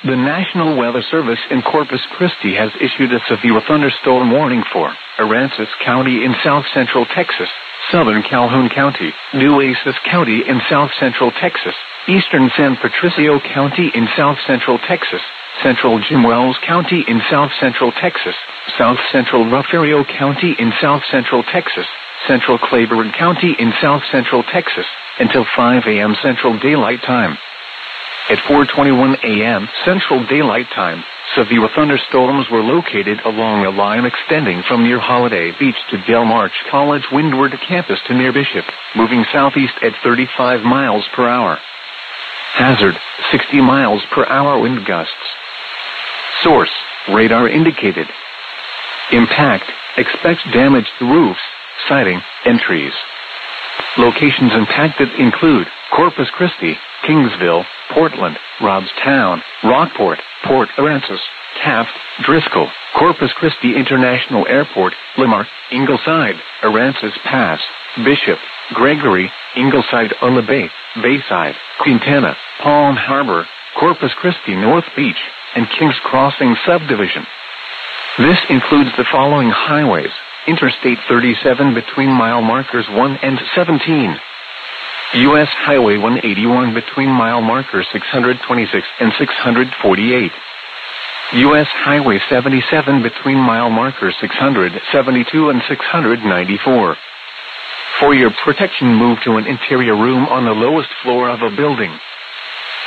The National Weather Service in Corpus Christi has issued a severe thunderstorm warning for Aransas County in south-central Texas, southern Calhoun County, Nueces County in south-central Texas, eastern San Patricio County in south-central Texas, central Jim Wells County in south-central Texas, south-central Rufferio County in south-central Texas, central Claiborne County in south-central Texas, until 5 a.m. Central Daylight Time. At 4:21 a.m. Central Daylight Time, severe thunderstorms were located along a line extending from near Holiday Beach to Del March College windward campus to near Bishop, moving southeast at 35 miles per hour. Hazard, 60 miles per hour wind gusts. Source, radar indicated. Impact, expects damage to roofs, siding, and trees. Locations impacted include Corpus Christi, Kingsville, Portland, Robstown, Rockport, Port Aransas, Taft, Driscoll, Corpus Christi International Airport, Lamar, Ingleside, Aransas Pass, Bishop, Gregory, Ingleside on the Bay, Bayside, Quintana, Palm Harbor, Corpus Christi North Beach, and Kings Crossing Subdivision. This includes the following highways: Interstate 37 between mile markers 1 and 17. U.S. Highway 181 between mile markers 626 and 648. U.S. Highway 77 between mile markers 672 and 694. For your protection, move to an interior room on the lowest floor of a building.